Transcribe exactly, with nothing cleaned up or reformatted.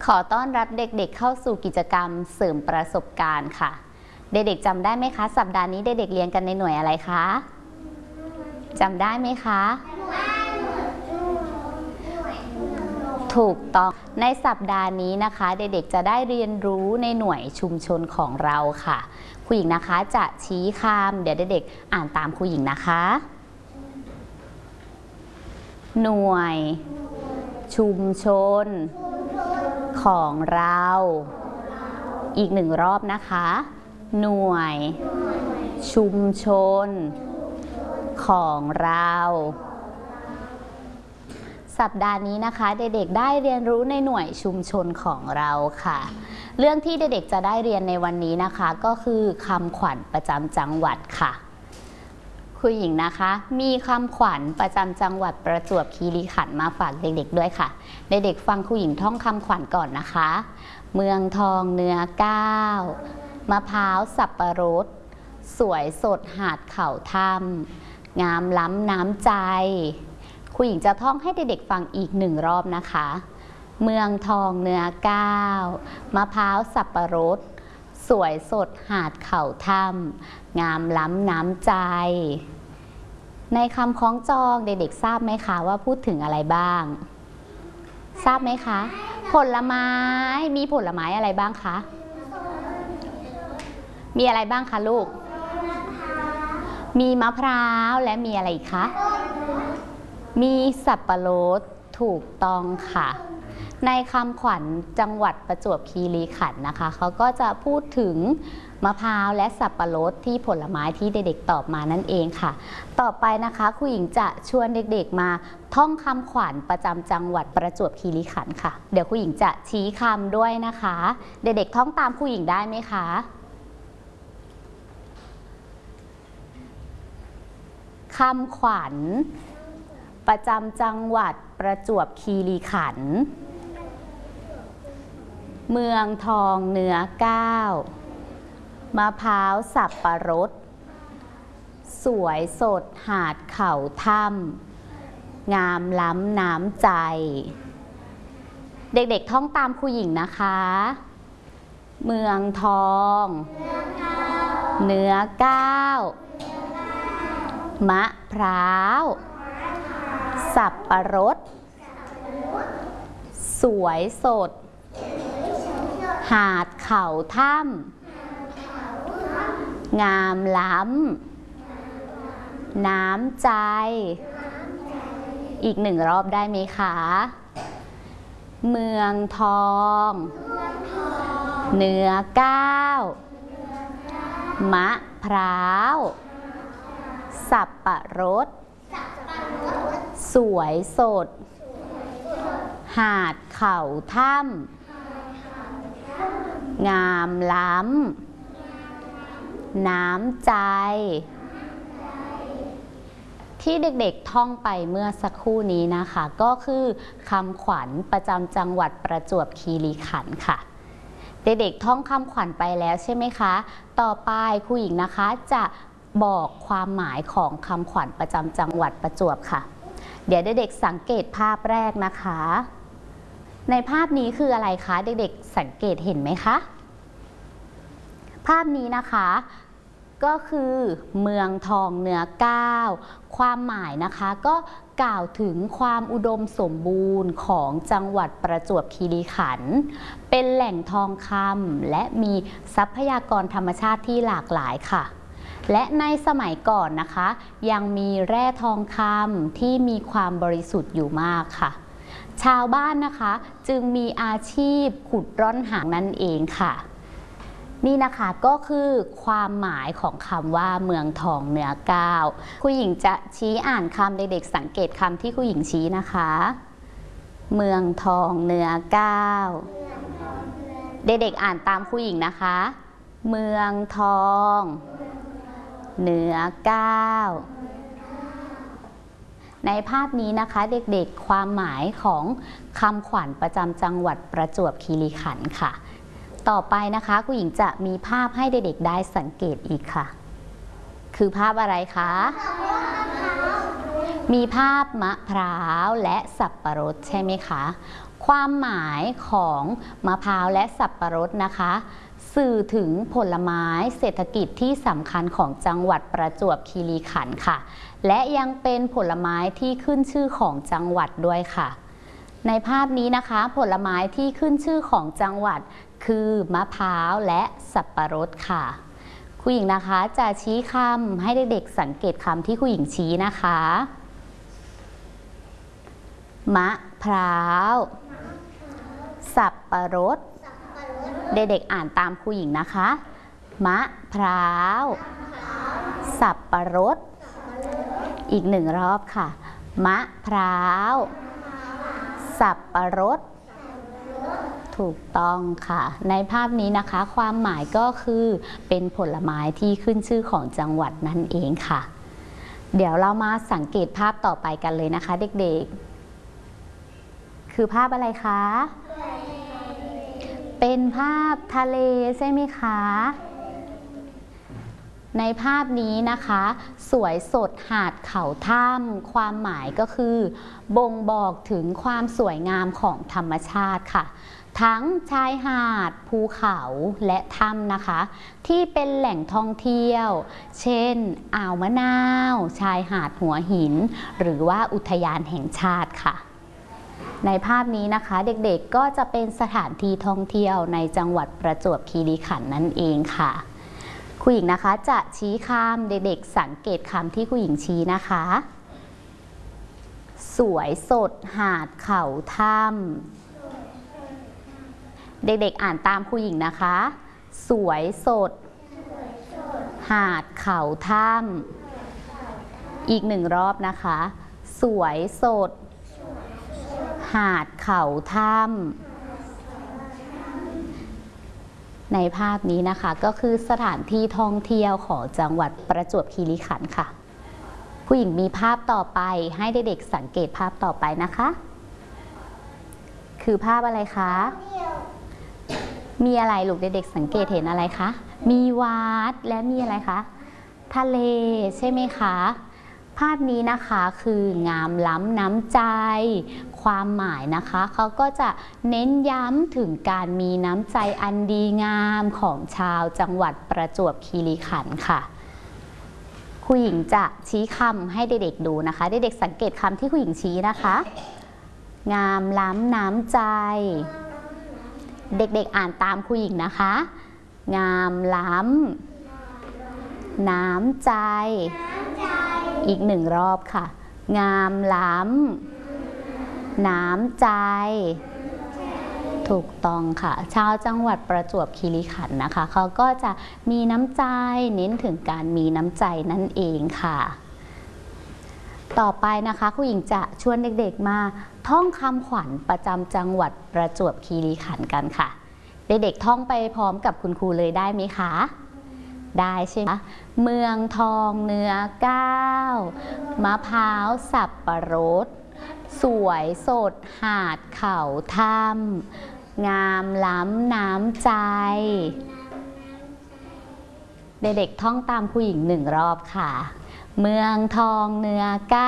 ขอต้อนรับเด็กๆเข้าสู่กิจกรรมเสริมประสบการณ์ค่ะเด็กๆจำได้ไหมคะสัปดาห์นี้เด็กๆเรียนกันในหน่วยอะไรคะจำได้ไหมคะถูกต้องในสัปดาห์นี้นะคะเด็กๆจะได้เรียนรู้ในหน่วยชุมชนของเราค่ะครูหญิงนะคะจะชี้คำเดี๋ยวเด็กๆอ่านตามครูหญิงนะคะหน่วยชุมชนของเราอีกหนึ่งรอบนะคะหน่วยชุมชนของเราสัปดาห์นี้นะคะเด็กๆได้เรียนรู้ในหน่วยชุมชนของเราค่ะเรื่องที่เด็กๆจะได้เรียนในวันนี้นะคะก็คือคำขวัญประจำจังหวัดค่ะครูหญิงนะคะมีคำขวัญประจำจังหวัดประจวบคีรีขันธ์มาฝากเด็กๆด้วยค่ะเด็กๆฟังครูหญิงท่องคำขวัญก่อนนะคะเมืองทองเนื้อก้าวมะพร้าวสับปะรดสวยสดหาดเข่าถ้ำงามล้ำน้ำใจครูหญิงจะท่องให้เด็กๆฟังอีกหนึ่งรอบนะคะเมืองทองเนื้อก้าวมะพร้าวสับปะรดสวยสดหาดเข่าถ้ำงามล้ำน้ำใจในคำคล้องจองเด็กๆทราบไหมคะว่าพูดถึงอะไรบ้างทราบไหมคะผลไม้มีผลไม้อะไรบ้างคะมีอะไรบ้างคะลูกมีมะพร้าวและมีอะไรอีกคะมีสับปะรดถูกต้องค่ะในคำขวัญจังหวัดประจวบคีรีขันธ์นะคะเขาก็จะพูดถึงมะพร้าวและสับปะรดที่ผลไม้ที่เด็กๆตอบมานั่นเองค่ะต่อไปนะคะครูหญิงจะชวนเด็กๆมาท่องคำขวัญประจำจังหวัดประจวบคีรีขันธ์ค่ะเดี๋ยวครูหญิงจะชี้คำด้วยนะคะเด็กๆท่องตามครูหญิงได้ไหมคะคำขวัญประจำจังหวัดประจวบคีรีขันธ์เมืองทองเนื้อก้าวมะพร้าวสับปะรดสวยสดหาดเข่าถ้ำงามล้ำน้ำใจเด็กๆท่องตามครูหญิงนะคะเมืองทองเนื้อก้าวมะพร้าวสับปะรดสวยสดหาดเข่าถ้ำงามล้ำน้ำใจอีกหนึ่งรอบได้ไหมคะเมืองทองเนื้อก้าวมะพร้าวสับปะรดสวยสดหาดเข่าถ้ำงามล้ำน้ำใจที่เด็กๆท่องไปเมื่อสักครู่นี้นะคะก็คือคำขวัญประจำจังหวัดประจวบคีรีขันธ์ค่ะเด็กๆท่องคำขวัญไปแล้วใช่ไหมคะต่อไปครูหญิงนะคะจะบอกความหมายของคำขวัญประจำจังหวัดประจวบค่ะเดี๋ยวเด็กๆสังเกตภาพแรกนะคะในภาพนี้คืออะไรคะเด็กๆสังเกตเห็นไหมคะภาพนี้นะคะก็คือเมืองทองเนื้อก้าวความหมายนะคะก็กล่าวถึงความอุดมสมบูรณ์ของจังหวัดประจวบคีรีขันธ์เป็นแหล่งทองคำและมีทรัพยากรธรรมชาติที่หลากหลายค่ะและในสมัยก่อนนะคะยังมีแร่ทองคำที่มีความบริสุทธิ์อยู่มากค่ะชาวบ้านนะคะจึงมีอาชีพขุดร่อนหางนั่นเองค่ะนี่นะคะก็คือความหมายของคำว่าเมืองทองเนื้อก้าวครูหญิงจะชี้อ่านคำเด็กๆสังเกตคำที่ครูหญิงชี้นะคะเมืองทองเนื้อก้าวเด็กๆอ่านตามครูหญิงนะคะเมืองทองเนื้อก้าวในภาพนี้นะคะเด็กๆความหมายของคำขวัญประจำจังหวัดประจวบคีรีขันธ์ค่ะต่อไปนะคะครูหญิงจะมีภาพให้เด็กๆได้สังเกตอีกค่ะคือภาพอะไรคะมีภาพมะพร้าวและสับปะรดใช่ไหมคะความหมายของมะพร้าวและสับปะรดนะคะสื่อถึงผลไม้เศรษฐกิจที่สำคัญของจังหวัดประจวบคีรีขันธ์ค่ะและยังเป็นผลไม้ที่ขึ้นชื่อของจังหวัดด้วยค่ะในภาพนี้นะคะผลไม้ที่ขึ้นชื่อของจังหวัดคือมะพร้าวและสับปะรดค่ะครูหญิงนะคะจะชี้คำให้เด็กๆสังเกตคำที่ครูหญิงชี้นะคะมะพร้าวสับปะรดเด็กๆอ่านตามครูหญิงนะคะมะพร้าวสับปะรดอีกหนึ่งรอบค่ะมะพร้าวสับปะรดถูกต้องค่ะในภาพนี้นะคะความหมายก็คือเป็นผลไม้ที่ขึ้นชื่อของจังหวัดนั่นเองค่ะเดี๋ยวเรามาสังเกตภาพต่อไปกันเลยนะคะเด็กๆคือภาพอะไรคะเป็นภาพทะเลใช่ไหมคะในภาพนี้นะคะสวยสดหาดเขาถ้ำความหมายก็คือบ่งบอกถึงความสวยงามของธรรมชาติค่ะทั้งชายหาดภูเขาและถ้ำนะคะที่เป็นแหล่งท่องเที่ยวเช่นอ่าวมะนาวชายหาดหัวหินหรือว่าอุทยานแห่งชาติค่ะในภาพนี้นะคะเด็กๆก็จะเป็นสถานที่ท่องเที่ยวในจังหวัดประจวบคีรีขันธ์นั่นเองค่ะครูหญิงนะคะจะชี้คำเด็กๆสังเกตคำที่ครูหญิงชี้นะคะสวยสดหาดเขาถ้ำเด็กๆอ่านตามครูหญิงนะคะสวยสดหาดเขาถ้ำอีกหนึ่งรอบนะคะสวยสดหาดเขาถ้ำในภาพนี้นะคะก็คือสถานที่ท่องเที่ยวของจังหวัดประจวบคีรีขันธ์ค่ะผู้หญิงมีภาพต่อไปให้เด็กๆสังเกตภาพต่อไปนะคะคือภาพอะไรคะมีอะไรลูกเด็กๆสังเกตเห็นอะไรคะมีวัดและมีอะไรคะทะเลใช่ไหมคะภาพนี้นะคะคืองามล้ำน้ำใจความหมายนะคะเขาก็จะเน้นย้ำถึงการมีน้ำใจอันดีงามของชาวจังหวัดประจวบคีรีขันธ์ค่ะครูหญิงจะชี้คำให้เด็กๆดูนะคะเด็กๆสังเกตคำที่ครูหญิงชี้นะคะงามล้ำน้ำใจเด็กๆอ่านตามครูหญิงนะคะงามล้ำน้ำใจอีกหนึ่งรอบค่ะงามล้ำน้ำใจถูกต้องค่ะชาวจังหวัดประจวบคีรีขันธ์นะคะเขาก็จะมีน้ำใจเน้นถึงการมีน้ำใจนั่นเองค่ะต่อไปนะคะครูหญิงจะชวนเด็กๆมาท่องคำขวัญประจำจังหวัดประจวบคีรีขันธ์กันค่ะเด็กๆท่องไปพร้อมกับคุณครูเลยได้ไหมคะได้ใช่ไหมเมืองทองเนื้อก้าวมะพร้าวสับปะรดสวยสดหาดเขาถ้ำงามล้ำน้ำใจเด็กๆท่องตามครูหญิงหนึ่งรอบค่ะเมืองทองเนื้อก้าว